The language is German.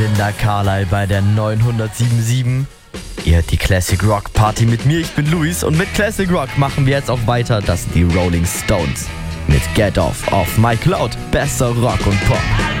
bin der Carlyle bei der 907.7. Ihr hört die Classic Rock Party mit mir, ich bin Luis und mit Classic Rock machen wir jetzt auch weiter. Das sind die Rolling Stones mit Get Off auf My Cloud. Besser Rock und Pop.